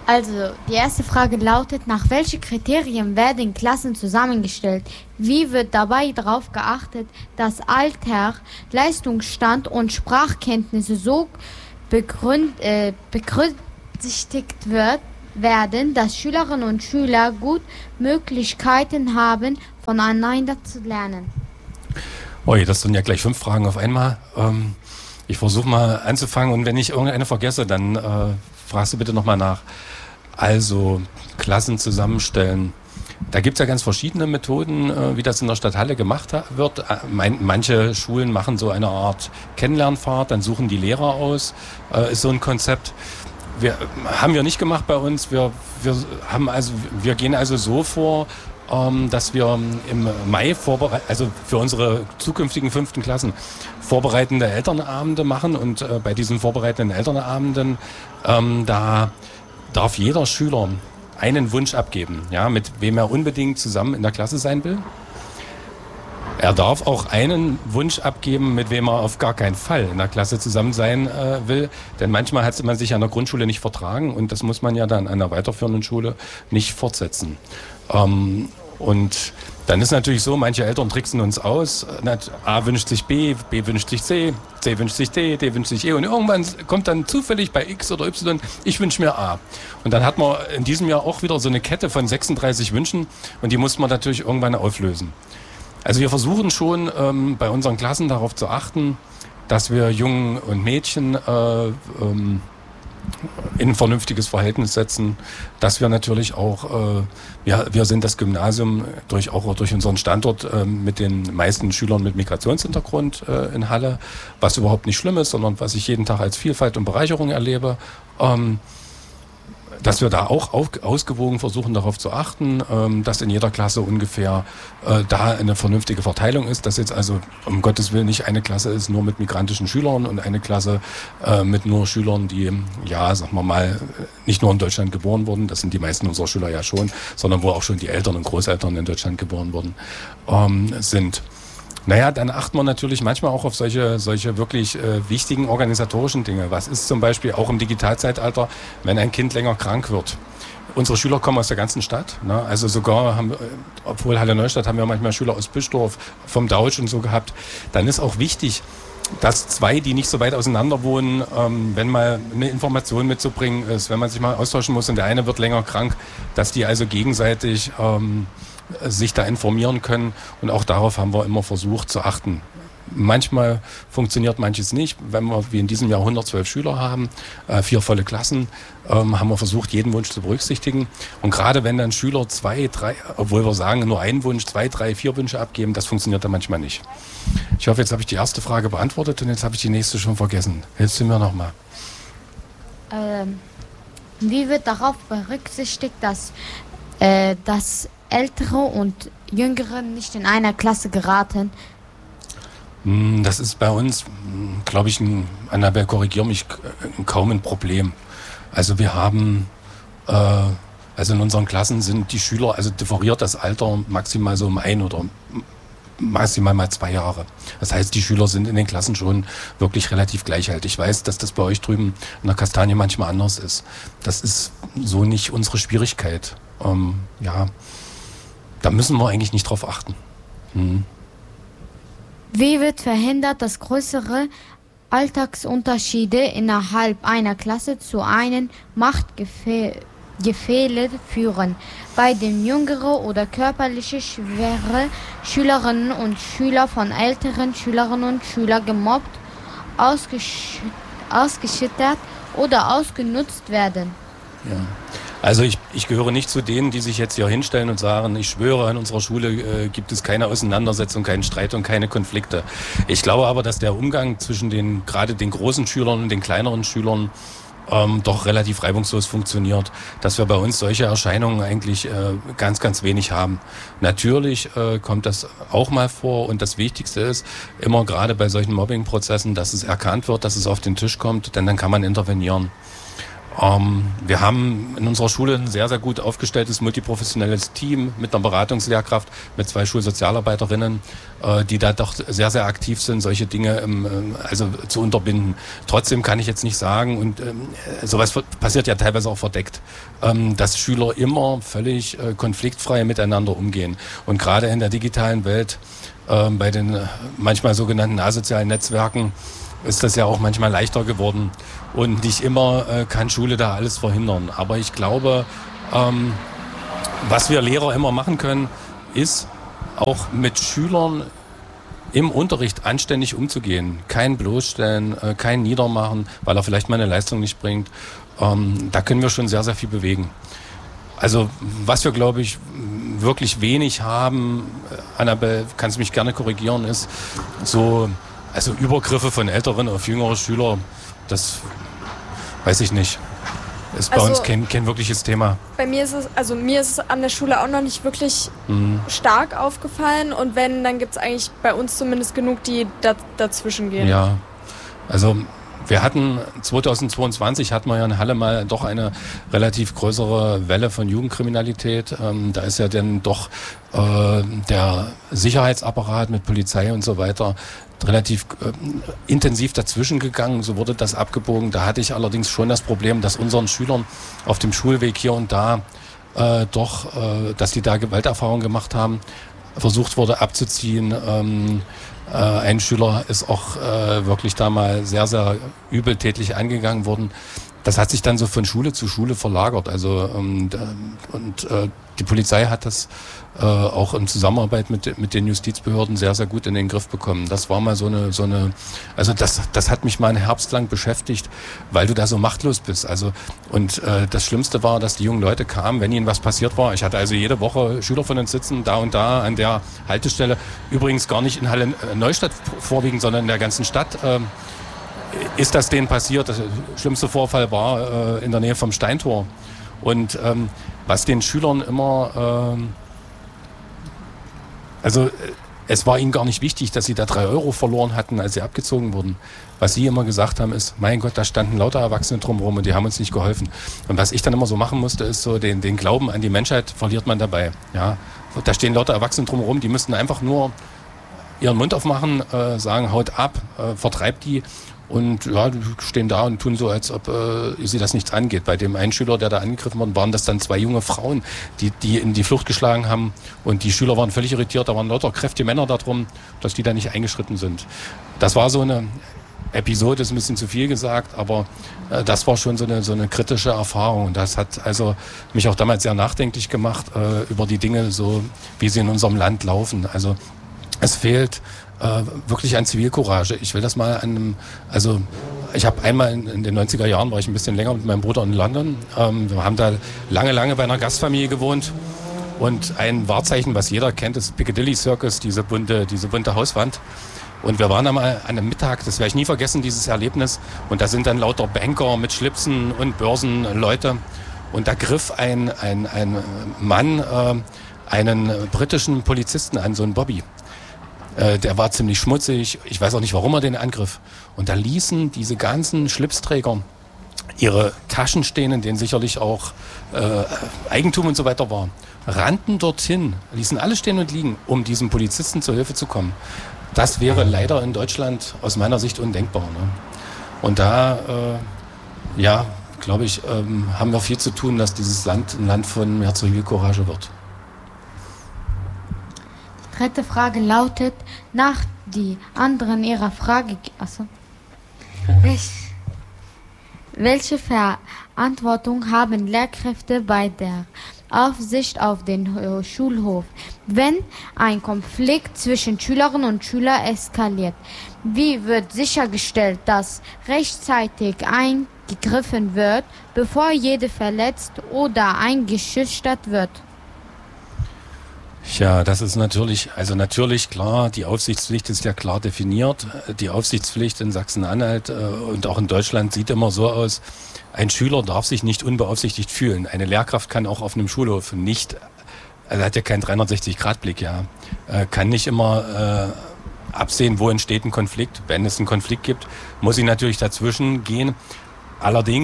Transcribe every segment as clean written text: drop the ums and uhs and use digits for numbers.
Also, die erste Frage lautet, nach welchen Kriterien werden Klassen zusammengestellt? Wie wird dabei darauf geachtet, dass Alter, Leistungsstand und Sprachkenntnisse so berücksichtigt werden, dass Schülerinnen und Schüler gut Möglichkeiten haben, voneinander zu lernen? Ui, das sind ja gleich 5 Fragen auf einmal. Ich versuche mal anzufangen und wenn ich irgendeine vergesse, dann fragst du bitte nochmal nach. Also Klassen zusammenstellen. Da gibt es ja ganz verschiedene Methoden, wie das in der Stadthalle gemacht wird. Manche Schulen machen so eine Art Kennenlernfahrt, dann suchen die Lehrer aus, ist so ein Konzept. Haben wir nicht gemacht bei uns. Wir gehen also so vor, dass wir im Mai also für unsere zukünftigen 5. Klassen vorbereitende Elternabende machen und bei diesen vorbereitenden Elternabenden da darf jeder Schüler einen Wunsch abgeben, ja, mit wem er unbedingt zusammen in der Klasse sein will. Er darf auch einen Wunsch abgeben, mit wem er auf gar keinen Fall in der Klasse zusammen sein will. Denn manchmal hat man sich an der Grundschule nicht vertragen und das muss man ja dann an der weiterführenden Schule nicht fortsetzen. Und dann ist natürlich so, manche Eltern tricksen uns aus. A wünscht sich B, B wünscht sich C, C wünscht sich D, D wünscht sich E. Und irgendwann kommt dann zufällig bei X oder Y, ich wünsche mir A. Und dann hat man in diesem Jahr auch wieder so eine Kette von 36 Wünschen und die muss man natürlich irgendwann auflösen. Also wir versuchen schon bei unseren Klassen darauf zu achten, dass wir Jungen und Mädchen in ein vernünftiges Verhältnis setzen, dass wir natürlich auch, wir sind das Gymnasium auch durch unseren Standort mit den meisten Schülern mit Migrationshintergrund in Halle, was überhaupt nicht schlimm ist, sondern was ich jeden Tag als Vielfalt und Bereicherung erlebe, dass wir da auch ausgewogen versuchen, darauf zu achten, dass in jeder Klasse ungefähr da eine vernünftige Verteilung ist, dass jetzt also um Gottes Willen nicht eine Klasse ist nur mit migrantischen Schülern und eine Klasse mit nur Schülern, die, ja, sagen wir mal, nicht nur in Deutschland geboren wurden, das sind die meisten unserer Schüler ja schon, sondern wo auch schon die Eltern und Großeltern in Deutschland geboren wurden, sind. Naja, dann achten wir natürlich manchmal auch auf solche wirklich wichtigen organisatorischen Dinge. Was ist zum Beispiel auch im Digitalzeitalter, wenn ein Kind länger krank wird? Unsere Schüler kommen aus der ganzen Stadt. Ne? Also sogar, obwohl Halle Neustadt haben wir manchmal Schüler aus Bischdorf, vom Dautsch und so gehabt. Dann ist auch wichtig, dass 2, die nicht so weit auseinander wohnen, wenn mal eine Information mitzubringen ist, wenn man sich mal austauschen muss und der eine wird länger krank, dass die also gegenseitig sich da informieren können und auch darauf haben wir immer versucht zu achten. Manchmal funktioniert manches nicht. Wenn wir wie in diesem Jahr 112 Schüler haben, 4 volle Klassen, haben wir versucht, jeden Wunsch zu berücksichtigen. Und gerade wenn dann Schüler 2, 3, obwohl wir sagen, nur einen Wunsch, 2, 3, 4 Wünsche abgeben, das funktioniert dann manchmal nicht. Ich hoffe, jetzt habe ich die erste Frage beantwortet und jetzt habe ich die nächste schon vergessen. Hilfst du mir nochmal? Wie wird darauf berücksichtigt, dass Ältere und Jüngere nicht in einer Klasse geraten? Das ist bei uns, glaube ich, Annabelle, korrigiere mich, kaum ein Problem. Also wir haben, also in unseren Klassen sind die Schüler, also differiert das Alter maximal so um 1 oder maximal mal 2 Jahre. Das heißt, die Schüler sind in den Klassen schon wirklich relativ gleichhaltig. Ich weiß, dass das bei euch drüben in der Kastanie manchmal anders ist. Das ist so nicht unsere Schwierigkeit. Ja, da müssen wir eigentlich nicht drauf achten. Wie wird verhindert, dass größere Alltagsunterschiede innerhalb einer Klasse zu einem Machtgefälle führen, bei dem jüngere oder körperlich schwere Schülerinnen und Schüler von älteren Schülerinnen und Schülern gemobbt, ausgeschüttert oder ausgenutzt werden? Ja. Also ich gehöre nicht zu denen, die sich jetzt hier hinstellen und sagen, ich schwöre, an unserer Schule gibt es keine Auseinandersetzung, keinen Streit und keine Konflikte. Ich glaube aber, dass der Umgang zwischen gerade den großen Schülern und den kleineren Schülern doch relativ reibungslos funktioniert, dass wir bei uns solche Erscheinungen eigentlich ganz, ganz wenig haben. Natürlich kommt das auch mal vor und das Wichtigste ist immer gerade bei solchen Mobbing-Prozessen, dass es erkannt wird, dass es auf den Tisch kommt, denn dann kann man intervenieren. Wir haben in unserer Schule ein sehr, sehr gut aufgestelltes multiprofessionelles Team mit einer Beratungslehrkraft, mit 2 Schulsozialarbeiterinnen, die da doch sehr, sehr aktiv sind, solche Dinge also zu unterbinden. Trotzdem kann ich jetzt nicht sagen, und sowas passiert ja teilweise auch verdeckt, dass Schüler immer völlig konfliktfrei miteinander umgehen. Und gerade in der digitalen Welt, bei den manchmal sogenannten asozialen Netzwerken, ist das ja auch manchmal leichter geworden. Und nicht immer kann Schule da alles verhindern. Aber ich glaube, was wir Lehrer immer machen können, ist auch mit Schülern im Unterricht anständig umzugehen. Kein Bloßstellen, kein Niedermachen, weil er vielleicht mal eine Leistung nicht bringt. Da können wir schon sehr, sehr viel bewegen. Also was wir, glaube ich, wirklich wenig haben, Annabelle, kannst mich gerne korrigieren, ist so... Also Übergriffe von Älteren auf jüngere Schüler, das weiß ich nicht. Ist bei uns kein wirkliches Thema. Bei mir ist es an der Schule auch noch nicht wirklich stark aufgefallen. Und wenn, dann gibt es eigentlich bei uns zumindest genug, die dazwischen gehen. Ja, also wir hatten 2022 hatten wir ja in Halle mal doch eine relativ größere Welle von Jugendkriminalität. Da ist ja dann doch der Sicherheitsapparat mit Polizei und so weiter relativ intensiv dazwischen gegangen, so wurde das abgebogen. Da hatte ich allerdings schon das Problem, dass unseren Schülern auf dem Schulweg hier und da dass die da Gewalterfahrungen gemacht haben, versucht wurde abzuziehen. Ein Schüler ist auch wirklich da mal sehr, sehr übeltätlich angegangen worden. Das hat sich dann so von Schule zu Schule verlagert. Also die Polizei hat das auch in Zusammenarbeit mit den Justizbehörden sehr, sehr gut in den Griff bekommen. Das war mal so eine, also das hat mich mal einen Herbst lang beschäftigt, weil du da so machtlos bist. Also und das Schlimmste war, dass die jungen Leute kamen, wenn ihnen was passiert war. Ich hatte also jede Woche Schüler von uns sitzen, da und da an der Haltestelle. Übrigens gar nicht in Halle Neustadt vorwiegend, sondern in der ganzen Stadt. Ist das denen passiert? Der schlimmste Vorfall war in der Nähe vom Steintor. Und was den Schülern immer, es war ihnen gar nicht wichtig, dass sie da 3 Euro verloren hatten, als sie abgezogen wurden. Was sie immer gesagt haben, ist, mein Gott, da standen lauter Erwachsene drumherum und die haben uns nicht geholfen. Und was ich dann immer so machen musste, ist so, den Glauben an die Menschheit verliert man dabei. Ja? Da stehen lauter Erwachsene drumherum, die müssten einfach nur ihren Mund aufmachen, sagen, haut ab, vertreibt die. Und ja, die stehen da und tun so, als ob sie das nichts angeht. Bei dem einen Schüler, der da angegriffen wurde, waren das dann 2 junge Frauen, die in die Flucht geschlagen haben. Und die Schüler waren völlig irritiert. Da waren lauter kräftige Männer da drum, dass die da nicht eingeschritten sind. Das war so eine Episode, ist ein bisschen zu viel gesagt, aber das war schon so eine kritische Erfahrung. Und das hat also mich auch damals sehr nachdenklich gemacht über die Dinge, so wie sie in unserem Land laufen. Also es fehlt wirklich an Zivilcourage. Ich will das mal ich habe einmal in den 90er Jahren, war ich ein bisschen länger mit meinem Bruder in London. Wir haben da lange bei einer Gastfamilie gewohnt. Und ein Wahrzeichen, was jeder kennt, ist Piccadilly Circus, diese bunte Hauswand. Und wir waren einmal an einem Mittag, das werde ich nie vergessen, dieses Erlebnis. Und da sind dann lauter Banker mit Schlipsen und Börsenleute. Und da griff ein Mann einen britischen Polizisten an, so einen Bobby. Der war ziemlich schmutzig. Ich weiß auch nicht, warum er den angriff. Und da ließen diese ganzen Schlipsträger ihre Taschen stehen, in denen sicherlich auch Eigentum und so weiter war. Rannten dorthin, ließen alles stehen und liegen, um diesem Polizisten zur Hilfe zu kommen. Das wäre leider in Deutschland aus meiner Sicht undenkbar. Ne? Und da, glaube ich, haben wir viel zu tun, dass dieses Land ein Land von mehr Zivilcourage wird. 3. Frage lautet, nach die anderen ihrer Frage... Achso. Welche Verantwortung haben Lehrkräfte bei der Aufsicht auf den Schulhof, wenn ein Konflikt zwischen Schülerinnen und Schülern eskaliert? Wie wird sichergestellt, dass rechtzeitig eingegriffen wird, bevor jeder verletzt oder eingeschüchtert wird? Ja, das ist natürlich klar, die Aufsichtspflicht ist ja klar definiert. Die Aufsichtspflicht in Sachsen-Anhalt und auch in Deutschland sieht immer so aus, ein Schüler darf sich nicht unbeaufsichtigt fühlen. Eine Lehrkraft kann auch auf einem Schulhof hat ja keinen 360-Grad-Blick, ja. Kann nicht immer absehen, wo entsteht ein Konflikt. Wenn es einen Konflikt gibt, muss sie natürlich dazwischen gehen. Allerdings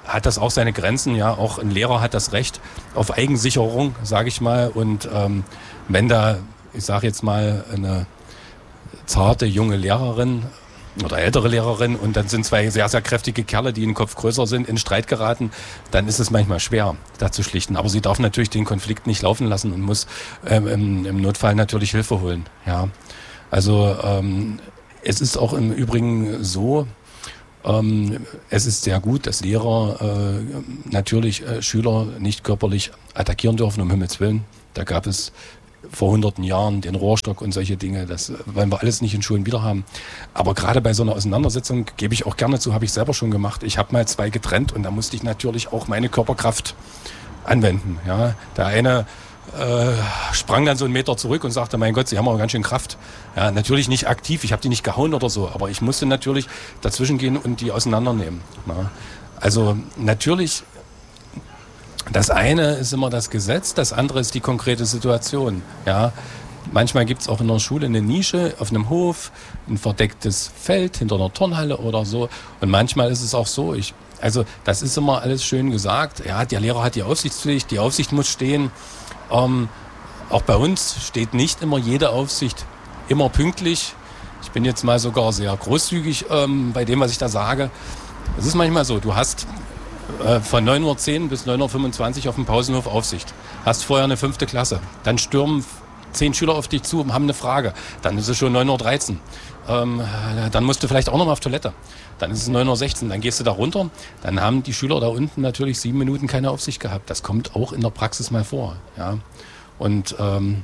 hat das auch seine Grenzen. Ja, auch ein Lehrer hat das Recht auf Eigensicherung, sage ich mal. Und wenn da, ich sage jetzt mal, eine zarte junge Lehrerin oder ältere Lehrerin und dann sind zwei sehr, sehr kräftige Kerle, die einen Kopf größer sind, in Streit geraten, dann ist es manchmal schwer, da zu schlichten. Aber sie darf natürlich den Konflikt nicht laufen lassen und muss im Notfall natürlich Hilfe holen. Ja, also es ist auch im Übrigen so, es ist sehr gut, dass Lehrer natürlich Schüler nicht körperlich attackieren dürfen, um Himmels Willen. Da gab es vor hunderten Jahren den Rohrstock und solche Dinge, das wollen wir alles nicht in Schulen wieder haben. Aber gerade bei so einer Auseinandersetzung gebe ich auch gerne zu, habe ich selber schon gemacht. Ich habe mal zwei getrennt und da musste ich natürlich auch meine Körperkraft anwenden. Ja, der eine sprang dann so einen Meter zurück und sagte, mein Gott, Sie haben aber ganz schön Kraft. Ja, natürlich nicht aktiv, ich habe die nicht gehauen oder so, aber ich musste natürlich dazwischen gehen und die auseinandernehmen. Ja. Also natürlich, das eine ist immer das Gesetz, das andere ist die konkrete Situation. Ja, manchmal gibt es auch in der Schule eine Nische, auf einem Hof, ein verdecktes Feld hinter einer Turnhalle oder so. Und manchmal ist es auch so, also das ist immer alles schön gesagt. Ja, der Lehrer hat die Aufsichtspflicht, die Aufsicht muss stehen. Auch bei uns steht nicht immer jede Aufsicht immer pünktlich. Ich bin jetzt mal sogar sehr großzügig bei dem, was ich da sage. Es ist manchmal so, du hast von 9:10 Uhr bis 9:25 Uhr auf dem Pausenhof Aufsicht. Hast vorher eine 5. Klasse. Dann stürmen 10 Schüler auf dich zu und haben eine Frage. Dann ist es schon 9:13 Uhr. Dann musst du vielleicht auch noch mal auf Toilette. Dann ist es 9:16 Uhr. Dann gehst du da runter. Dann haben die Schüler da unten natürlich 7 Minuten keine Aufsicht gehabt. Das kommt auch in der Praxis mal vor. Ja. Und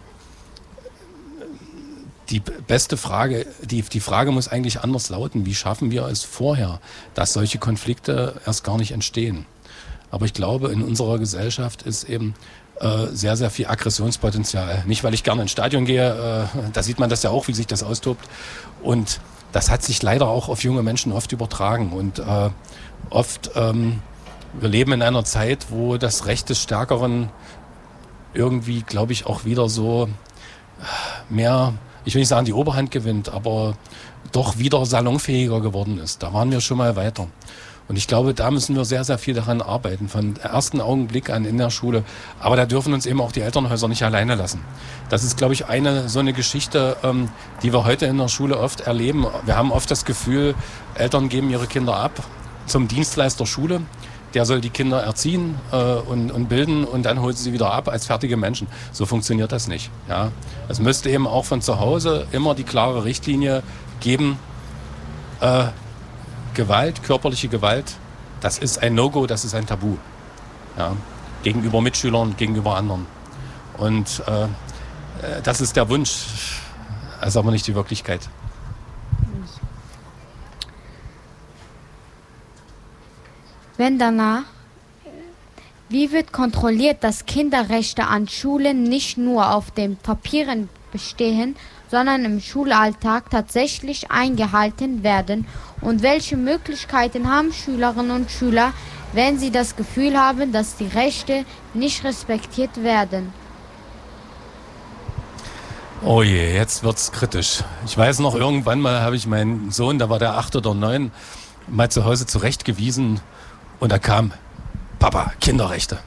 die beste Frage, die Frage muss eigentlich anders lauten. Wie schaffen wir es vorher, dass solche Konflikte erst gar nicht entstehen? Aber ich glaube, in unserer Gesellschaft ist eben sehr, sehr viel Aggressionspotenzial. Nicht, weil ich gerne ins Stadion gehe, da sieht man das ja auch, wie sich das austobt. Und das hat sich leider auch auf junge Menschen oft übertragen. Und oft, wir leben in einer Zeit, wo das Recht des Stärkeren irgendwie, glaube ich, auch wieder so mehr, ich will nicht sagen, die Oberhand gewinnt, aber doch wieder salonfähiger geworden ist. Da waren wir schon mal weiter. Und ich glaube, da müssen wir sehr, sehr viel daran arbeiten, von ersten Augenblick an in der Schule. Aber da dürfen uns eben auch die Elternhäuser nicht alleine lassen. Das ist, glaube ich, so eine Geschichte, die wir heute in der Schule oft erleben. Wir haben oft das Gefühl, Eltern geben ihre Kinder ab zum Dienstleister Schule. Der soll die Kinder erziehen und bilden und dann holt sie wieder ab als fertige Menschen. So funktioniert das nicht. Ja? Es müsste eben auch von zu Hause immer die klare Richtlinie geben, Gewalt, körperliche Gewalt, das ist ein No-Go, das ist ein Tabu. Ja? Gegenüber Mitschülern, gegenüber anderen. Und das ist der Wunsch, das ist aber nicht die Wirklichkeit. Wenn danach, wie wird kontrolliert, dass Kinderrechte an Schulen nicht nur auf den Papieren bestehen, sondern im Schulalltag tatsächlich eingehalten werden? Und welche Möglichkeiten haben Schülerinnen und Schüler, wenn sie das Gefühl haben, dass die Rechte nicht respektiert werden? Oh je, jetzt wird's kritisch. Ich weiß noch, irgendwann mal habe ich meinen Sohn, da war der 8 oder 9, mal zu Hause zurechtgewiesen. Und da kam, Papa, Kinderrechte.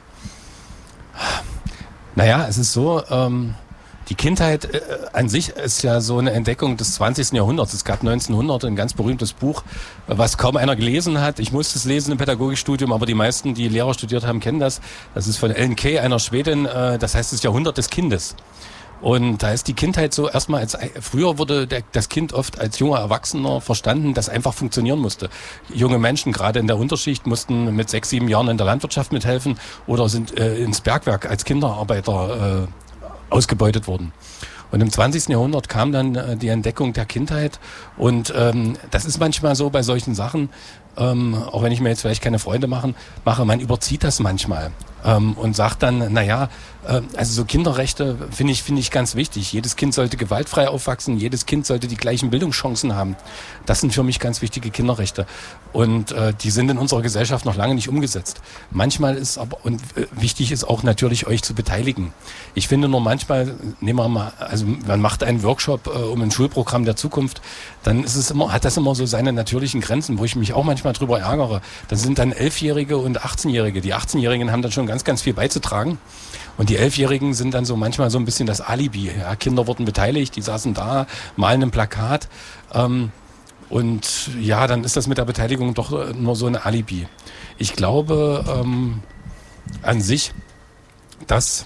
Naja, es ist so, die Kindheit an sich ist ja so eine Entdeckung des 20. Jahrhunderts. Es gab 1900 ein ganz berühmtes Buch, was kaum einer gelesen hat. Ich musste es lesen im Pädagogikstudium, aber die meisten, die Lehrer studiert haben, kennen das. Das ist von Ellen Key, einer Schwedin, das heißt das Jahrhundert des Kindes. Und da ist die Kindheit so erstmal früher wurde das Kind oft als junger Erwachsener verstanden, das einfach funktionieren musste. Junge Menschen, gerade in der Unterschicht, mussten mit 6, 7 Jahren in der Landwirtschaft mithelfen oder sind ins Bergwerk als Kinderarbeiter ausgebeutet worden. Und im 20. Jahrhundert kam dann die Entdeckung der Kindheit und das ist manchmal so bei solchen Sachen, auch wenn ich mir jetzt vielleicht keine Freunde mache, man überzieht das manchmal. und sagt dann, naja, also so Kinderrechte finde ich ganz wichtig. Jedes Kind sollte gewaltfrei aufwachsen, jedes Kind sollte die gleichen Bildungschancen haben. Das sind für mich ganz wichtige Kinderrechte. Und die sind in unserer Gesellschaft noch lange nicht umgesetzt. Manchmal ist aber, und wichtig ist auch natürlich, euch zu beteiligen. Ich finde nur manchmal, nehmen wir mal, also man macht einen Workshop um ein Schulprogramm der Zukunft, dann ist es immer, hat das immer so seine natürlichen Grenzen, wo ich mich auch manchmal drüber ärgere. Das sind dann 11-Jährige und 18-Jährige. Die 18-Jährigen haben dann schon ganz, ganz viel beizutragen. Und die 11-Jährigen sind dann so manchmal so ein bisschen das Alibi. Ja, Kinder wurden beteiligt, die saßen da, malen ein Plakat. Und ja, dann ist das mit der Beteiligung doch nur so ein Alibi. Ich glaube an sich, dass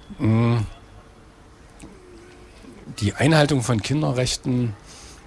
die Einhaltung von Kinderrechten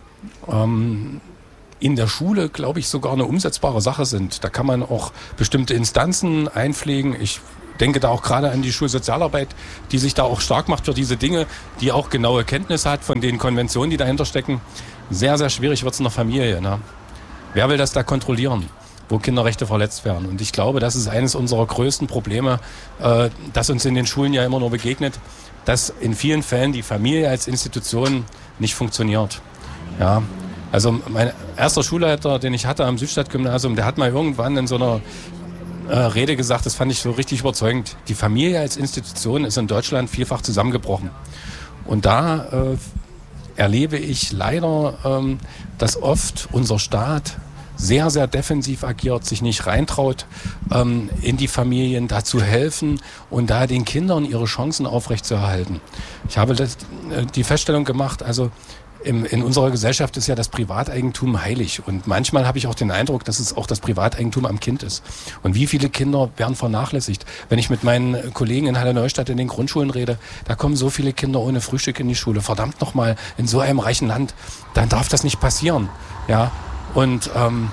in der Schule, glaube ich, sogar eine umsetzbare Sache sind. Da kann man auch bestimmte Instanzen einpflegen. Ich denke da auch gerade an die Schulsozialarbeit, die sich da auch stark macht für diese Dinge, die auch genaue Kenntnis hat von den Konventionen, die dahinter stecken. Sehr, sehr schwierig wird es in der Familie. Ne? Wer will das da kontrollieren, wo Kinderrechte verletzt werden? Und ich glaube, das ist eines unserer größten Probleme, das uns in den Schulen ja immer nur begegnet, dass in vielen Fällen die Familie als Institution nicht funktioniert. Ja, also mein erster Schulleiter, den ich hatte am Südstadtgymnasium, der hat mal irgendwann in so einer Rede gesagt, das fand ich so richtig überzeugend. Die Familie als Institution ist in Deutschland vielfach zusammengebrochen. Und da erlebe ich leider, dass oft unser Staat sehr, sehr defensiv agiert, sich nicht reintraut, in die Familien da zu helfen und da den Kindern ihre Chancen aufrechtzuerhalten. Ich habe die Feststellung gemacht, also in unserer Gesellschaft ist ja das Privateigentum heilig. Und manchmal habe ich auch den Eindruck, dass es auch das Privateigentum am Kind ist. Und wie viele Kinder werden vernachlässigt? Wenn ich mit meinen Kollegen in Halle Neustadt in den Grundschulen rede, da kommen so viele Kinder ohne Frühstück in die Schule. Verdammt nochmal, in so einem reichen Land, dann darf das nicht passieren. Ja, und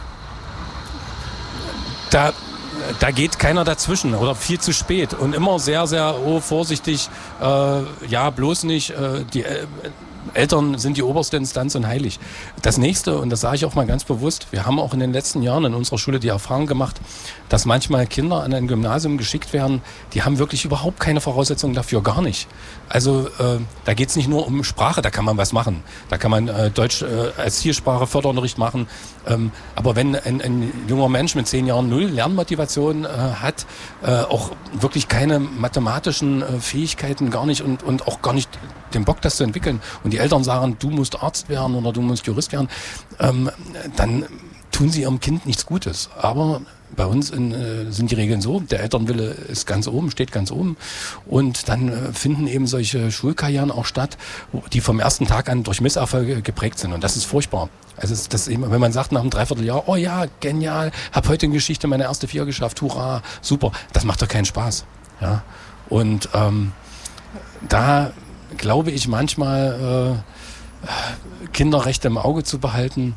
da geht keiner dazwischen oder viel zu spät. Und immer sehr, sehr vorsichtig, ja, bloß nicht, die Eltern sind die oberste Instanz und heilig. Das nächste, und das sage ich auch mal ganz bewusst, wir haben auch in den letzten Jahren in unserer Schule die Erfahrung gemacht, dass manchmal Kinder an ein Gymnasium geschickt werden, die haben wirklich überhaupt keine Voraussetzungen dafür, gar nicht. Also da geht es nicht nur um Sprache, da kann man was machen. Da kann man Deutsch als Zielsprache Förderunterricht machen. Aber wenn ein junger Mensch mit 10 Jahren 0 Lernmotivation hat, auch wirklich keine mathematischen Fähigkeiten gar nicht und auch gar nicht den Bock, das zu entwickeln, und die Eltern sagen, du musst Arzt werden oder du musst Jurist werden, dann tun sie ihrem Kind nichts Gutes. Aber bei uns sind die Regeln so, der Elternwille ist ganz oben, steht ganz oben, und dann finden eben solche Schulkarrieren auch statt, die vom ersten Tag an durch Misserfolge geprägt sind, und das ist furchtbar. Also das eben, wenn man sagt nach einem Dreivierteljahr, oh ja, genial, hab heute in Geschichte meine erste 4 geschafft, hurra, super, das macht doch keinen Spaß. Ja? Und da glaube ich manchmal, Kinderrechte im Auge zu behalten,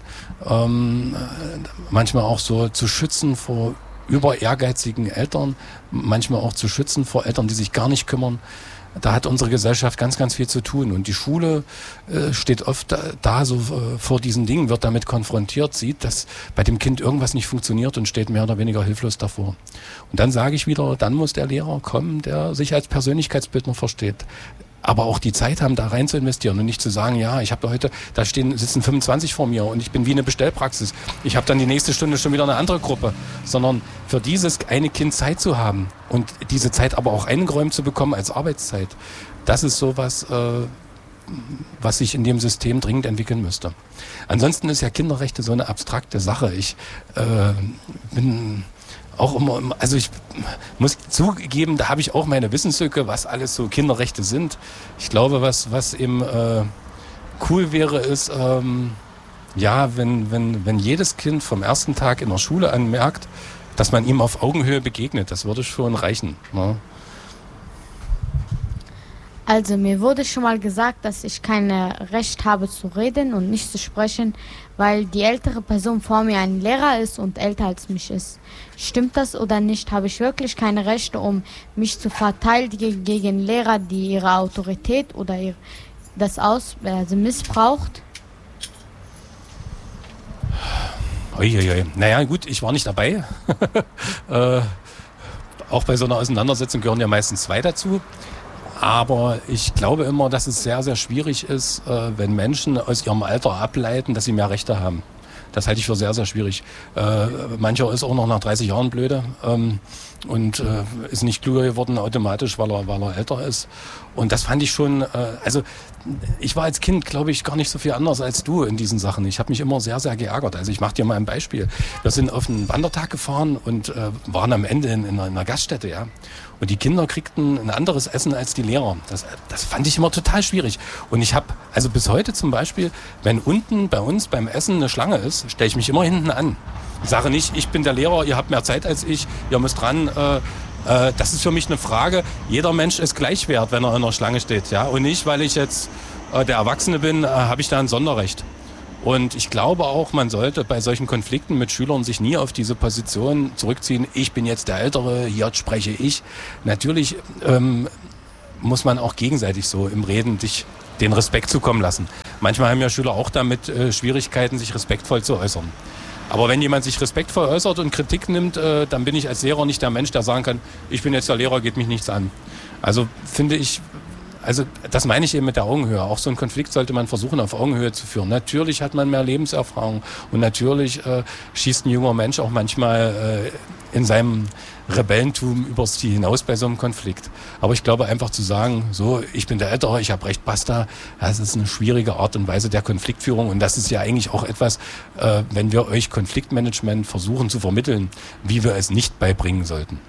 manchmal auch so zu schützen vor über ehrgeizigen Eltern, manchmal auch zu schützen vor Eltern, die sich gar nicht kümmern. Da hat unsere Gesellschaft ganz, ganz viel zu tun. Und die Schule steht oft da so vor diesen Dingen, wird damit konfrontiert, sieht, dass bei dem Kind irgendwas nicht funktioniert und steht mehr oder weniger hilflos davor. Und dann sage ich wieder, dann muss der Lehrer kommen, der sich als Persönlichkeitsbildner versteht. Aber auch die Zeit haben, da rein zu investieren und nicht zu sagen, ja, ich habe heute, sitzen 25 vor mir und ich bin wie eine Bestellpraxis. Ich habe dann die nächste Stunde schon wieder eine andere Gruppe. Sondern für dieses eine Kind Zeit zu haben und diese Zeit aber auch eingeräumt zu bekommen als Arbeitszeit, das ist sowas, was sich in dem System dringend entwickeln müsste. Ansonsten ist ja Kinderrechte so eine abstrakte Sache. Ich bin auch immer, also ich muss zugeben, da habe ich auch meine Wissenslücke, was alles so Kinderrechte sind. Ich glaube, was eben cool wäre, ist, ja, wenn jedes Kind vom ersten Tag in der Schule an merkt, dass man ihm auf Augenhöhe begegnet. Das würde schon reichen. Ne? Also mir wurde schon mal gesagt, dass ich kein Recht habe zu reden und nicht zu sprechen, weil die ältere Person vor mir ein Lehrer ist und älter als mich ist. Stimmt das oder nicht? Habe ich wirklich keine Rechte, um mich zu verteidigen gegen Lehrer, die ihre Autorität oder also missbraucht? Uiuiui. Naja, gut, ich war nicht dabei. auch bei so einer Auseinandersetzung gehören ja meistens zwei dazu. Aber ich glaube immer, dass es sehr, sehr schwierig ist, wenn Menschen aus ihrem Alter ableiten, dass sie mehr Rechte haben. Das halte ich für sehr, sehr schwierig. Mancher ist auch noch nach 30 Jahren blöde und ist nicht klüger geworden automatisch, weil er älter ist. Und das fand ich schon, also ich war als Kind, glaube ich, gar nicht so viel anders als du in diesen Sachen. Ich habe mich immer sehr, sehr geärgert. Also ich mache dir mal ein Beispiel. Wir sind auf einen Wandertag gefahren und waren am Ende in einer Gaststätte, ja. Und die Kinder kriegten ein anderes Essen als die Lehrer. Das fand ich immer total schwierig. Und ich habe, also bis heute zum Beispiel, wenn unten bei uns beim Essen eine Schlange ist, stelle ich mich immer hinten an. Ich sage nicht, ich bin der Lehrer, ihr habt mehr Zeit als ich, ihr müsst dran. Das ist für mich eine Frage. Jeder Mensch ist gleich wert, wenn er in der Schlange steht. Ja? Und nicht, weil ich jetzt der Erwachsene bin, habe ich da ein Sonderrecht. Und ich glaube auch, man sollte bei solchen Konflikten mit Schülern sich nie auf diese Position zurückziehen. Ich bin jetzt der Ältere, hier spreche ich. Natürlich muss man auch gegenseitig so im Reden den Respekt zukommen lassen. Manchmal haben ja Schüler auch damit Schwierigkeiten, sich respektvoll zu äußern. Aber wenn jemand sich respektvoll äußert und Kritik nimmt, dann bin ich als Lehrer nicht der Mensch, der sagen kann, ich bin jetzt der Lehrer, geht mich nichts an. Also finde ich, also das meine ich eben mit der Augenhöhe. Auch so einen Konflikt sollte man versuchen, auf Augenhöhe zu führen. Natürlich hat man mehr Lebenserfahrung und natürlich schießt ein junger Mensch auch manchmal in seinem Rebellentum übers Ziel hinaus bei so einem Konflikt. Aber ich glaube einfach zu sagen, so, ich bin der Ältere, ich habe recht, basta, das ist eine schwierige Art und Weise der Konfliktführung und das ist ja eigentlich auch etwas, wenn wir euch Konfliktmanagement versuchen zu vermitteln, wie wir es nicht beibringen sollten.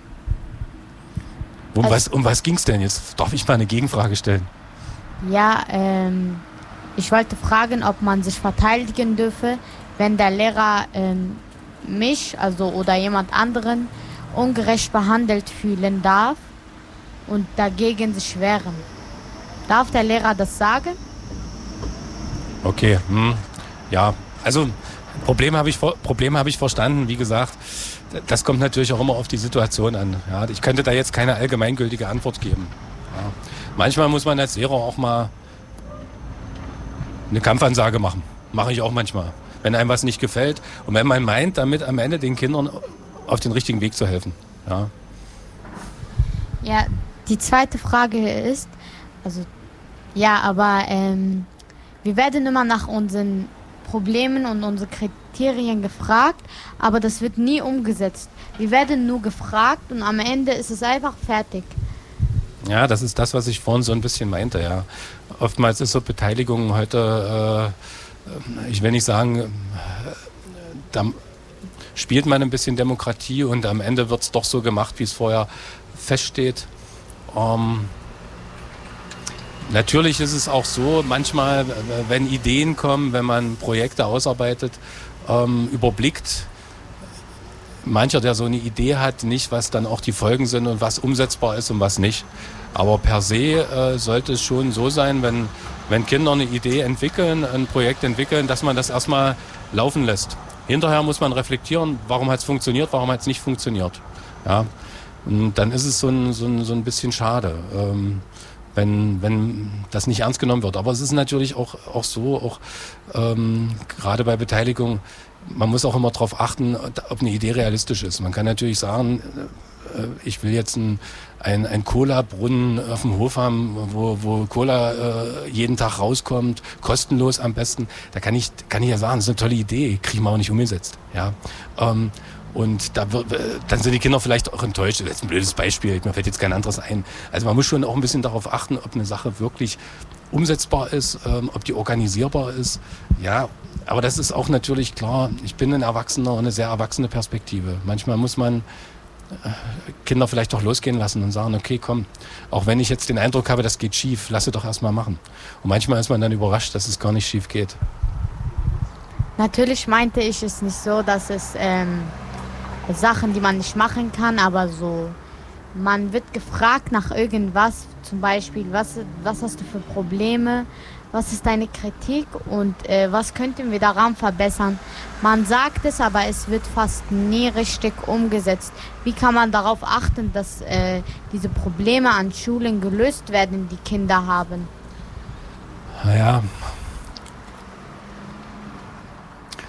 Um was ging es denn jetzt? Darf ich mal eine Gegenfrage stellen? Ja, ich wollte fragen, ob man sich verteidigen dürfe, wenn der Lehrer mich, also oder jemand anderen, ungerecht behandelt fühlen darf und dagegen sich wehren. Darf der Lehrer das sagen? Okay, ja, also Problem habe ich verstanden, wie gesagt. Das kommt natürlich auch immer auf die Situation an. Ja, ich könnte da jetzt keine allgemeingültige Antwort geben. Ja. Manchmal muss man als Lehrer auch mal eine Kampfansage machen. Mache ich auch manchmal. Wenn einem was nicht gefällt und wenn man meint, damit am Ende den Kindern auf den richtigen Weg zu helfen. Ja, ja, die zweite Frage ist, also ja, aber wir werden immer nach unseren Problemen und unsere Kriterien gefragt, aber das wird nie umgesetzt. Wir werden nur gefragt und am Ende ist es einfach fertig. Ja, das ist das, was ich vorhin so ein bisschen meinte. Ja, oftmals ist so Beteiligung heute, ich will nicht sagen, da spielt man ein bisschen Demokratie und am Ende wird es doch so gemacht, wie es vorher feststeht. Natürlich ist es auch so, manchmal, wenn Ideen kommen, wenn man Projekte ausarbeitet, überblickt mancher, der so eine Idee hat, nicht, was dann auch die Folgen sind und was umsetzbar ist und was nicht. Aber per se sollte es schon so sein, wenn Kinder eine Idee entwickeln, ein Projekt entwickeln, dass man das erstmal laufen lässt. Hinterher muss man reflektieren, warum hat es funktioniert, warum hat es nicht funktioniert. Ja? Und dann ist es so ein bisschen schade, wenn das nicht ernst genommen wird. Aber es ist natürlich auch so, gerade bei Beteiligung, man muss auch immer darauf achten, ob eine Idee realistisch ist. Man kann natürlich sagen, ich will jetzt einen Cola-Brunnen auf dem Hof haben, wo Cola jeden Tag rauskommt, kostenlos am besten. Da kann ich ja sagen, das ist eine tolle Idee, kriegen wir auch nicht umgesetzt. Ja. Und dann sind die Kinder vielleicht auch enttäuscht. Das ist ein blödes Beispiel, mir fällt jetzt kein anderes ein. Also man muss schon auch ein bisschen darauf achten, ob eine Sache wirklich umsetzbar ist, ob die organisierbar ist. Ja, aber das ist auch natürlich klar, ich bin ein Erwachsener und eine sehr erwachsene Perspektive. Manchmal muss man Kinder vielleicht doch losgehen lassen und sagen, okay, komm, auch wenn ich jetzt den Eindruck habe, das geht schief, lass es doch erstmal machen. Und manchmal ist man dann überrascht, dass es gar nicht schief geht. Natürlich meinte ich es nicht so, dass es Sachen, die man nicht machen kann, aber so, man wird gefragt nach irgendwas, zum Beispiel, was hast du für Probleme, was ist deine Kritik und was könnten wir daran verbessern. Man sagt es, aber es wird fast nie richtig umgesetzt. Wie kann man darauf achten, dass diese Probleme an Schulen gelöst werden, die Kinder haben? Ja,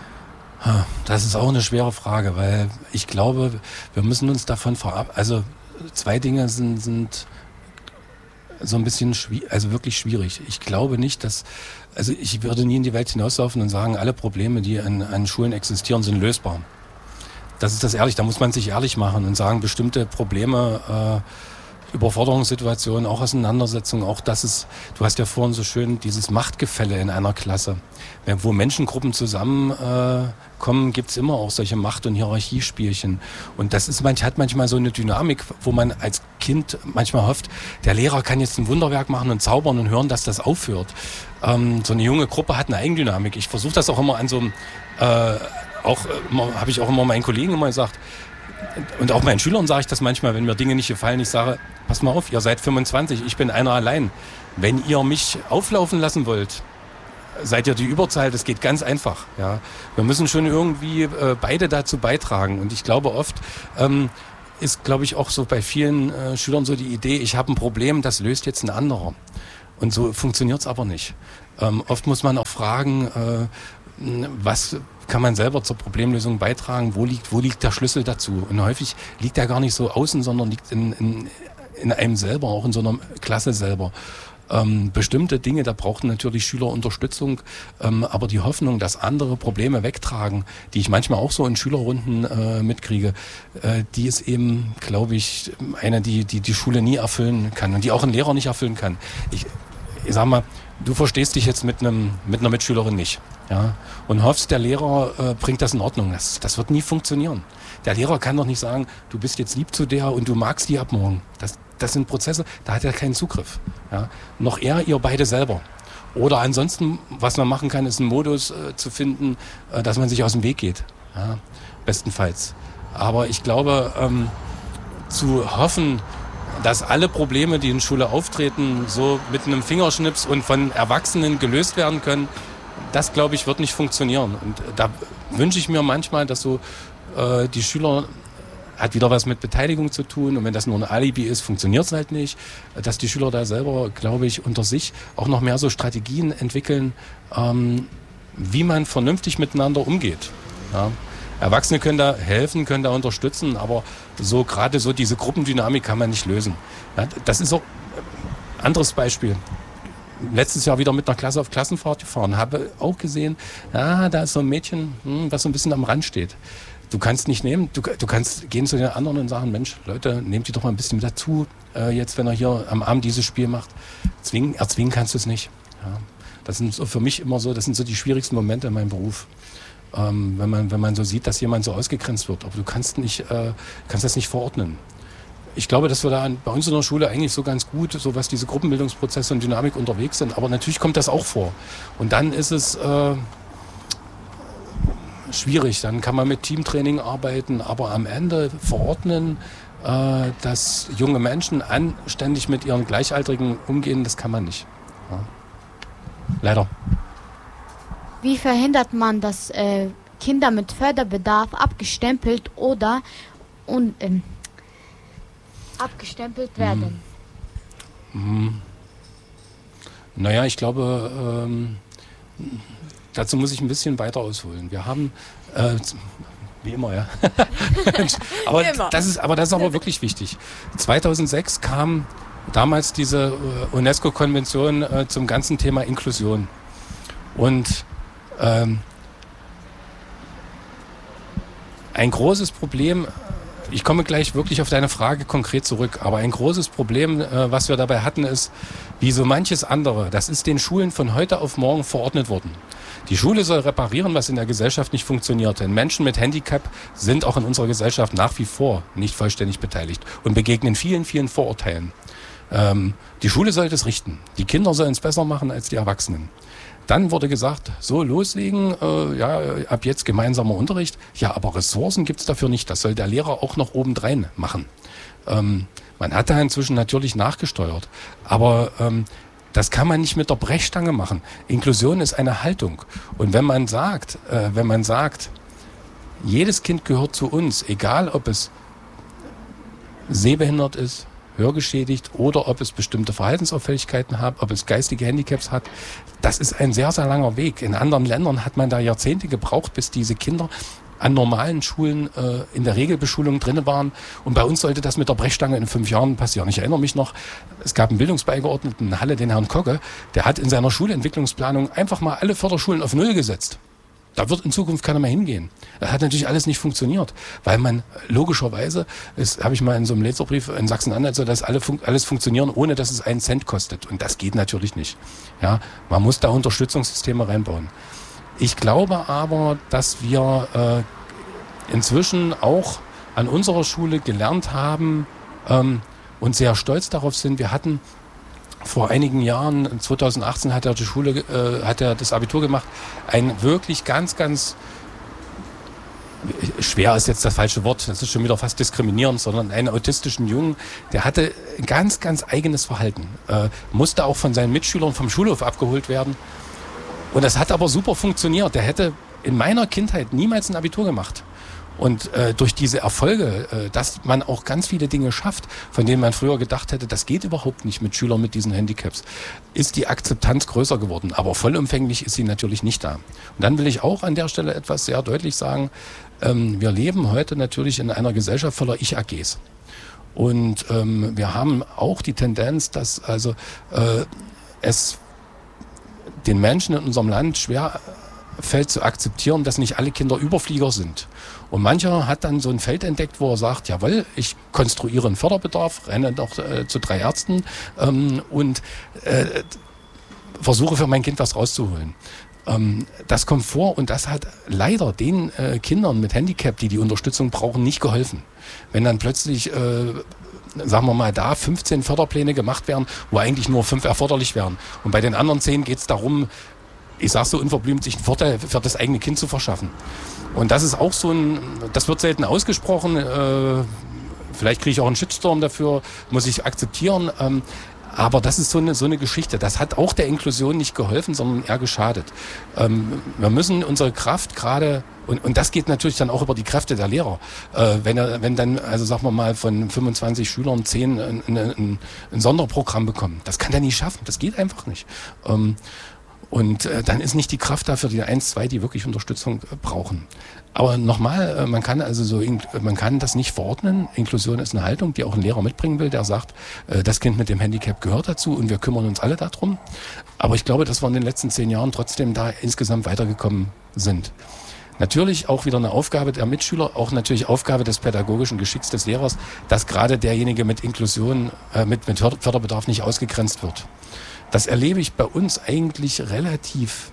das ist auch eine schwere Frage, weil ich glaube, wir müssen uns davon zwei Dinge sind so ein bisschen wirklich schwierig. Ich glaube nicht, also ich würde nie in die Welt hinauslaufen und sagen, alle Probleme, die an Schulen existieren, sind lösbar. Das ist das ehrlich, da muss man sich ehrlich machen und sagen, bestimmte Probleme, Überforderungssituationen, auch Auseinandersetzungen, auch du hast ja vorhin so schön dieses Machtgefälle in einer Klasse. Wo Menschengruppen zusammenkommen, gibt's immer auch solche Macht- und Hierarchiespielchen. Und das hat manchmal so eine Dynamik, wo man als Kind manchmal hofft, der Lehrer kann jetzt ein Wunderwerk machen und zaubern und hören, dass das aufhört. So eine junge Gruppe hat eine Eigendynamik. Ich versuche das auch immer an so einem, habe ich auch immer meinen Kollegen immer gesagt, und auch meinen Schülern sage ich das manchmal, wenn mir Dinge nicht gefallen, ich sage, pass mal auf, ihr seid 25, ich bin einer allein. Wenn ihr mich auflaufen lassen wollt, seid ihr die Überzahl, das geht ganz einfach. Ja. Wir müssen schon irgendwie beide dazu beitragen. Und ich glaube oft ist, glaube ich, auch so bei vielen Schülern so die Idee, ich habe ein Problem, das löst jetzt ein anderer. Und so funktioniert es aber nicht. Oft muss man auch fragen, was kann man selber zur Problemlösung beitragen, wo liegt der Schlüssel dazu? Und häufig liegt der gar nicht so außen, sondern liegt in einem selber, auch in so einer Klasse selber. Bestimmte Dinge, da brauchen natürlich Schüler Unterstützung, aber die Hoffnung, dass andere Probleme wegtragen, die ich manchmal auch so in Schülerrunden mitkriege, die ist eben, glaube ich, eine, die Schule nie erfüllen kann und die auch ein Lehrer nicht erfüllen kann. Ich sag mal, du verstehst dich jetzt mit einer Mitschülerin nicht, ja, und hoffst, der Lehrer bringt das in Ordnung. Das wird nie funktionieren. Der Lehrer kann doch nicht sagen, du bist jetzt lieb zu der und du magst die ab morgen. Das sind Prozesse, da hat er keinen Zugriff. Ja. Noch eher ihr beide selber. Oder ansonsten, was man machen kann, ist einen Modus zu finden, dass man sich aus dem Weg geht. Ja, bestenfalls. Aber ich glaube, zu hoffen, dass alle Probleme, die in Schule auftreten, so mit einem Fingerschnips und von Erwachsenen gelöst werden können, das, glaube ich, wird nicht funktionieren. Und da wünsche ich mir manchmal, dass so die Schüler, hat wieder was mit Beteiligung zu tun, und wenn das nur ein Alibi ist, funktioniert es halt nicht, dass die Schüler da selber, glaube ich, unter sich auch noch mehr so Strategien entwickeln, wie man vernünftig miteinander umgeht. Ja. Erwachsene können da helfen, können da unterstützen, aber so gerade so diese Gruppendynamik kann man nicht lösen. Ja, das ist auch ein anderes Beispiel. Letztes Jahr wieder mit einer Klasse auf Klassenfahrt gefahren, habe auch gesehen, da ist so ein Mädchen, was so ein bisschen am Rand steht. Du kannst nicht nehmen, du kannst gehen zu den anderen und sagen, Mensch, Leute, nehmt die doch mal ein bisschen dazu, jetzt, wenn er hier am Abend dieses Spiel macht. Erzwingen kannst du es nicht. Ja. Das sind so für mich immer so, das sind so die schwierigsten Momente in meinem Beruf. Wenn man so sieht, dass jemand so ausgegrenzt wird. Aber du kannst das nicht verordnen. Ich glaube, dass wir da bei uns in der Schule eigentlich so ganz gut, so was diese Gruppenbildungsprozesse und Dynamik unterwegs sind. Aber natürlich kommt das auch vor. Und dann ist es schwierig. Dann kann man mit Teamtraining arbeiten, aber am Ende verordnen, dass junge Menschen anständig mit ihren Gleichaltrigen umgehen, das kann man nicht. Ja. Leider. Wie verhindert man, dass Kinder mit Förderbedarf abgestempelt abgestempelt werden? Naja, ich glaube, dazu muss ich ein bisschen weiter ausholen. Wir haben, wie immer, ja. aber, wie immer. Das ist aber wirklich wichtig. 2006 kam damals diese UNESCO-Konvention zum ganzen Thema Inklusion. Und ein großes Problem, ich komme gleich wirklich auf deine Frage konkret zurück, aber ein großes Problem, was wir dabei hatten, ist, wie so manches andere, das ist den Schulen von heute auf morgen verordnet worden. Die Schule soll reparieren, was in der Gesellschaft nicht funktioniert. Denn Menschen mit Handicap sind auch in unserer Gesellschaft nach wie vor nicht vollständig beteiligt und begegnen vielen, vielen Vorurteilen. Die Schule soll das richten. Die Kinder sollen es besser machen als die Erwachsenen. Dann wurde gesagt, so loslegen, ab jetzt gemeinsamer Unterricht. Ja, aber Ressourcen gibt's dafür nicht. Das soll der Lehrer auch noch obendrein machen. Man hat da inzwischen natürlich nachgesteuert. Aber das kann man nicht mit der Brechstange machen. Inklusion ist eine Haltung. Und wenn man sagt, jedes Kind gehört zu uns, egal ob es sehbehindert ist, hörgeschädigt oder ob es bestimmte Verhaltensauffälligkeiten hat, ob es geistige Handicaps hat. Das ist ein sehr, sehr langer Weg. In anderen Ländern hat man da Jahrzehnte gebraucht, bis diese Kinder an normalen Schulen in der Regelbeschulung drin waren. Und bei uns sollte das mit der Brechstange in 5 Jahren passieren. Ich erinnere mich noch, es gab einen Bildungsbeigeordneten in Halle, den Herrn Kogge, der hat in seiner Schulentwicklungsplanung einfach mal alle Förderschulen auf 0 gesetzt. Da wird in Zukunft keiner mehr hingehen. Das hat natürlich alles nicht funktioniert, weil man logischerweise, das habe ich mal in so einem Leserbrief in Sachsen-Anhalt, soll das alles funktionieren, ohne dass es einen Cent kostet. Und das geht natürlich nicht. Ja, man muss da Unterstützungssysteme reinbauen. Ich glaube aber, dass wir inzwischen auch an unserer Schule gelernt haben und sehr stolz darauf sind. Wir hatten vor einigen Jahren, 2018 hat er das Abitur gemacht, ein wirklich ganz, ganz schwer ist jetzt das falsche Wort, das ist schon wieder fast diskriminierend, sondern einen autistischen Jungen, der hatte ein ganz, ganz eigenes Verhalten, musste auch von seinen Mitschülern vom Schulhof abgeholt werden und das hat aber super funktioniert. Der hätte in meiner Kindheit niemals ein Abitur gemacht. Und durch diese Erfolge, dass man auch ganz viele Dinge schafft, von denen man früher gedacht hätte, das geht überhaupt nicht mit Schülern mit diesen Handicaps, ist die Akzeptanz größer geworden. Aber vollumfänglich ist sie natürlich nicht da. Und dann will ich auch an der Stelle etwas sehr deutlich sagen. Wir leben heute natürlich in einer Gesellschaft voller Ich-AGs. Und wir haben auch die Tendenz, dass also es den Menschen in unserem Land schwer fällt zu akzeptieren, dass nicht alle Kinder Überflieger sind. Und mancher hat dann so ein Feld entdeckt, wo er sagt, jawohl, ich konstruiere einen Förderbedarf, renne doch zu 3 Ärzten und versuche für mein Kind was rauszuholen. Das kommt vor und das hat leider den Kindern mit Handicap, die Unterstützung brauchen, nicht geholfen. Wenn dann plötzlich sagen wir mal, da 15 Förderpläne gemacht werden, wo eigentlich nur 5 erforderlich wären. Und bei den anderen 10 geht es darum, ich sage so unverblümt, sich einen Vorteil für das eigene Kind zu verschaffen. Und das ist auch so das wird selten ausgesprochen, vielleicht kriege ich auch einen Shitstorm dafür, muss ich akzeptieren, aber das ist so eine Geschichte. Das hat auch der Inklusion nicht geholfen, sondern eher geschadet. Wir müssen unsere Kraft gerade, und das geht natürlich dann auch über die Kräfte der Lehrer, wenn dann, also sagen wir mal, von 25 Schülern 10 ein Sonderprogramm bekommen. Das kann der nie schaffen, das geht einfach nicht. Und dann ist nicht die Kraft da für die 1, 2, die wirklich Unterstützung brauchen. Aber nochmal, man kann das nicht verordnen. Inklusion ist eine Haltung, die auch ein Lehrer mitbringen will, der sagt, das Kind mit dem Handicap gehört dazu und wir kümmern uns alle darum. Aber ich glaube, dass wir in den letzten 10 Jahren trotzdem da insgesamt weitergekommen sind. Natürlich auch wieder eine Aufgabe der Mitschüler, auch natürlich Aufgabe des pädagogischen Geschicks des Lehrers, dass gerade derjenige mit Inklusion, mit Förderbedarf nicht ausgegrenzt wird. Das erlebe ich bei uns eigentlich relativ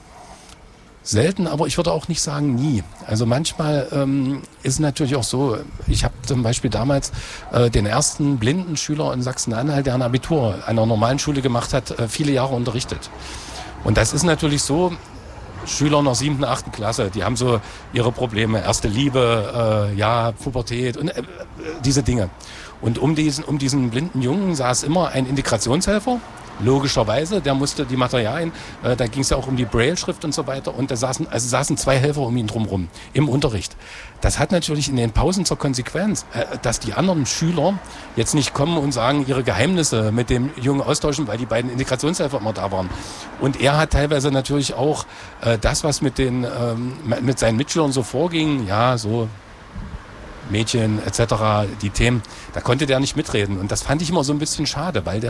selten, aber ich würde auch nicht sagen nie. Also manchmal ist es natürlich auch so, ich habe zum Beispiel damals den ersten blinden Schüler in Sachsen-Anhalt, der ein Abitur an einer normalen Schule gemacht hat, viele Jahre unterrichtet. Und das ist natürlich so, Schüler in der 7., 8. Klasse, die haben so ihre Probleme, erste Liebe, Pubertät und diese Dinge. Und um diesen blinden Jungen saß immer ein Integrationshelfer, logischerweise, der musste die Materialien, da ging es ja auch um die Braille-Schrift und so weiter, und da saßen 2 Helfer um ihn drumherum im Unterricht. Das hat natürlich in den Pausen zur Konsequenz, dass die anderen Schüler jetzt nicht kommen und sagen, ihre Geheimnisse mit dem Jungen austauschen, weil die beiden Integrationshelfer immer da waren. Und er hat teilweise natürlich auch das, was mit seinen Mitschülern so vorging, ja, so Mädchen etc., die Themen, da konnte der nicht mitreden. Und das fand ich immer so ein bisschen schade, weil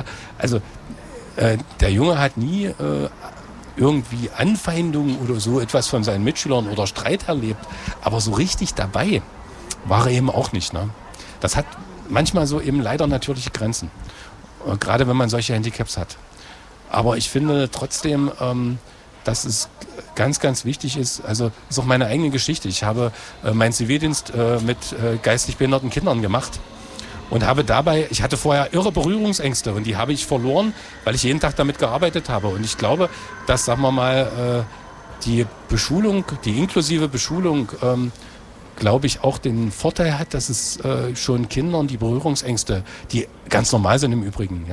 der Junge hat nie irgendwie Anfeindungen oder so etwas von seinen Mitschülern oder Streit erlebt, aber so richtig dabei war er eben auch nicht. Ne? Das hat manchmal so eben leider natürliche Grenzen, gerade wenn man solche Handicaps hat. Aber ich finde trotzdem, dass es ganz, ganz wichtig ist, also ist auch meine eigene Geschichte. Ich habe meinen Zivildienst mit geistig behinderten Kindern gemacht. Und ich hatte vorher irre Berührungsängste und die habe ich verloren, weil ich jeden Tag damit gearbeitet habe. Und ich glaube, dass, sagen wir mal, die Beschulung, die inklusive Beschulung, glaube ich, auch den Vorteil hat, dass es schon Kindern die Berührungsängste, die ganz normal sind im Übrigen,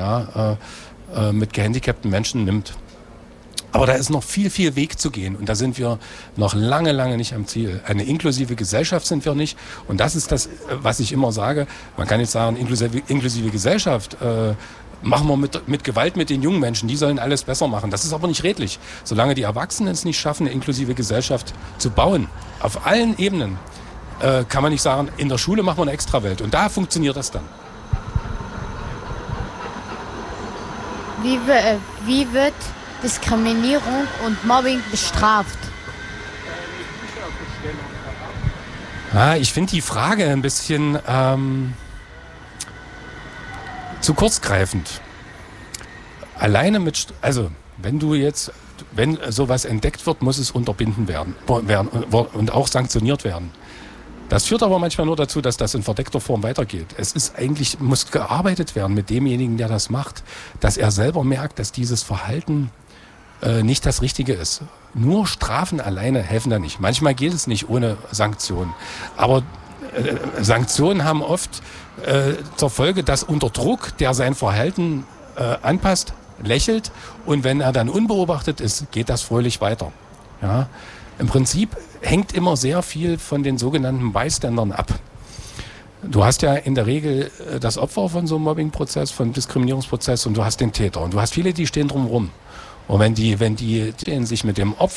mit gehandicapten Menschen nimmt. Aber da ist noch viel, viel Weg zu gehen und da sind wir noch lange, lange nicht am Ziel. Eine inklusive Gesellschaft sind wir nicht und das ist das, was ich immer sage. Man kann jetzt sagen, inklusive Gesellschaft machen wir mit Gewalt mit den jungen Menschen, die sollen alles besser machen. Das ist aber nicht redlich. Solange die Erwachsenen es nicht schaffen, eine inklusive Gesellschaft zu bauen, auf allen Ebenen, kann man nicht sagen, in der Schule machen wir eine Extrawelt. Und da funktioniert das dann. Wie wird Diskriminierung und Mobbing bestraft? Ich finde die Frage ein bisschen zu kurzgreifend. Alleine wenn sowas entdeckt wird, muss es unterbinden werden und auch sanktioniert werden. Das führt aber manchmal nur dazu, dass das in verdeckter Form weitergeht. Muss gearbeitet werden mit demjenigen, der das macht, dass er selber merkt, dass dieses Verhalten nicht das Richtige ist. Nur Strafen alleine helfen da nicht. Manchmal geht es nicht ohne Sanktionen. Aber Sanktionen haben oft zur Folge, dass unter Druck, der sein Verhalten anpasst, lächelt und wenn er dann unbeobachtet ist, geht das fröhlich weiter. Ja? Im Prinzip hängt immer sehr viel von den sogenannten Bystandern ab. Du hast ja in der Regel das Opfer von so einem Mobbingprozess, von einem Diskriminierungsprozess und du hast den Täter und du hast viele, die stehen drumherum. Und wenn die sich mit dem Opfer